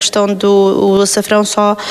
questão do açafrão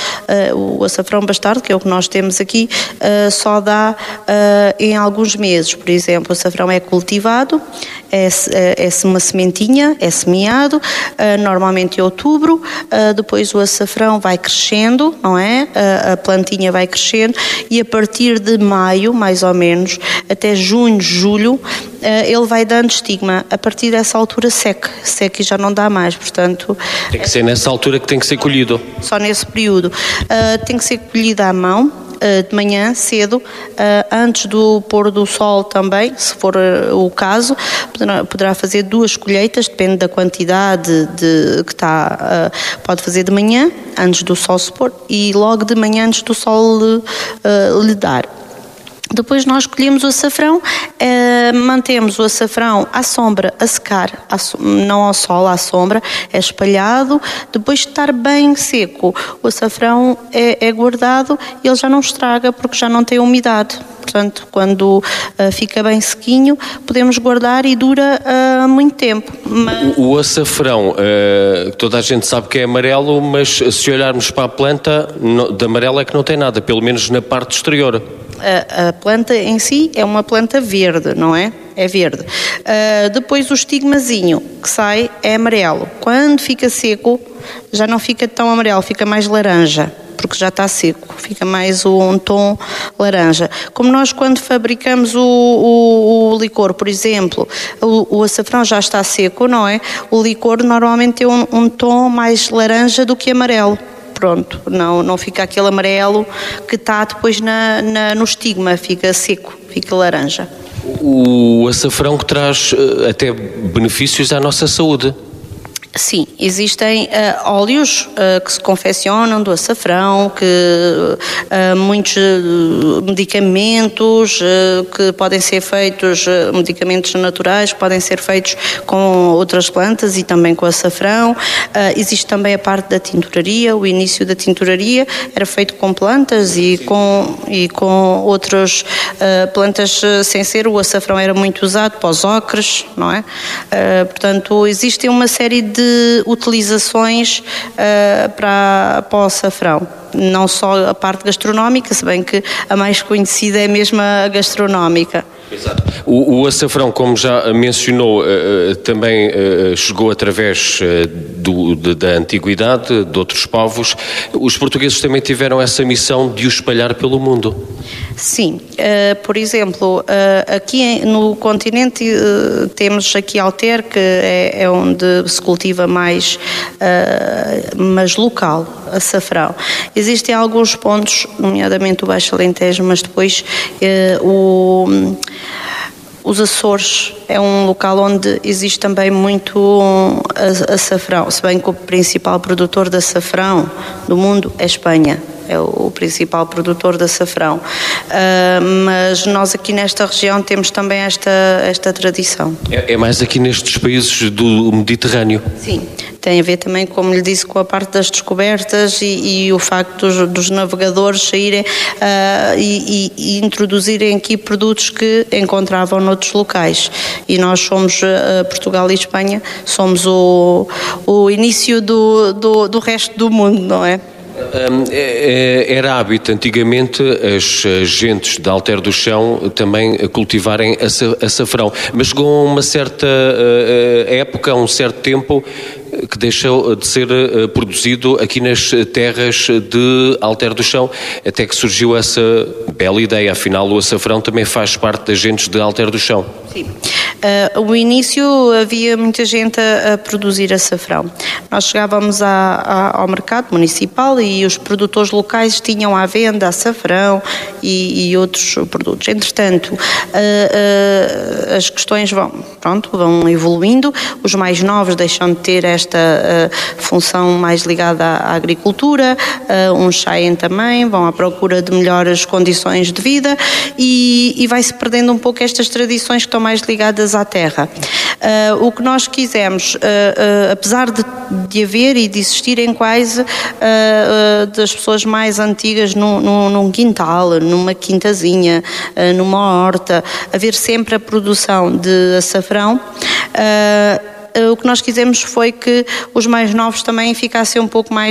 o açafrão bastardo, que é o que nós temos aqui, só dá em alguns meses. Por exemplo, o açafrão é cultivado, é uma sementinha, é semeado, normalmente em outubro, depois o açafrão vai crescendo, não é? A plantinha vai crescendo e a partir de maio, mais ou menos, até junho, julho, ele vai dando estigma. A partir dessa altura seca e já não dá mais, portanto... Tem que ser nessa altura que tem que ser colhido? Só nesse período. Tem que ser colhido à mão, de manhã, cedo, antes do pôr do sol também, se for o caso. Poderá fazer 2 colheitas, depende da quantidade que está. Pode fazer de manhã, antes do sol se pôr, e logo de manhã, antes do sol lhe dar. Depois nós colhemos o açafrão, mantemos o açafrão à sombra, a secar, não ao sol, à sombra, é espalhado. Depois de estar bem seco, o açafrão é guardado e ele já não estraga porque já não tem umidade. Portanto, quando fica bem sequinho, podemos guardar e dura muito tempo. O açafrão, toda a gente sabe que é amarelo, mas se olharmos para a planta, de amarelo é que não tem nada, pelo menos na parte exterior. A planta em si é uma planta verde, não é? É verde. Depois o estigmazinho que sai é amarelo. Quando fica seco, já não fica tão amarelo, fica mais laranja, porque já está seco, fica mais um tom laranja. Como nós quando fabricamos o licor, por exemplo, o açafrão já está seco, não é? O licor normalmente tem um tom mais laranja do que amarelo. Pronto, não fica aquele amarelo que está depois no estigma, fica seco, fica laranja. O açafrão que traz até benefícios à nossa saúde. Sim, existem óleos que se confeccionam do açafrão, muitos medicamentos que podem ser feitos, medicamentos naturais que podem ser feitos com outras plantas e também com açafrão. Existe também a parte da tinturaria. O início da tinturaria era feito com plantas e com outras plantas sem ser. O açafrão era muito usado para os ocres, não é? Portanto, existe uma série de utilizações para o açafrão. Não só a parte gastronómica, se bem que a mais conhecida é mesmo a gastronómica. Exato. O açafrão, como já mencionou, também chegou através da antiguidade, de outros povos. Os portugueses também tiveram essa missão de o espalhar pelo mundo. Sim, por exemplo, aqui no continente temos aqui Alter, que é onde se cultiva mais, mas local, açafrão. Existem alguns pontos, nomeadamente o Baixo Alentejo, mas depois os Açores é um local onde existe também muito açafrão, se bem que o principal produtor de açafrão do mundo é Espanha. É o principal produtor de açafrão. Mas nós aqui nesta região temos também esta tradição. É mais aqui nestes países do Mediterrâneo? Sim, tem a ver também, como lhe disse, com a parte das descobertas e o facto dos navegadores saírem e introduzirem aqui produtos que encontravam noutros locais. E nós somos, Portugal e Espanha, somos o início do resto do mundo, não é? Era hábito antigamente as gentes de Alter do Chão também cultivarem açafrão, mas chegou a uma certa época, a um certo tempo, que deixou de ser produzido aqui nas terras de Alter do Chão, até que surgiu essa bela ideia. Afinal, o açafrão também faz parte das gentes de Alter do Chão. Sim. No início havia muita gente a produzir açafrão. Nós chegávamos ao mercado municipal e os produtores locais tinham à venda açafrão e outros produtos. Entretanto, as questões vão evoluindo, os mais novos deixam de ter esta função mais ligada à agricultura, uns saem também, vão à procura de melhores condições de vida e vai-se perdendo um pouco estas tradições que estão mais ligadas à terra. O que nós quisemos, apesar de haver e de existirem quase das pessoas mais antigas num quintal, numa quintazinha, numa horta, haver sempre a produção de açafrão, O que nós quisemos foi que os mais novos também ficassem um pouco mais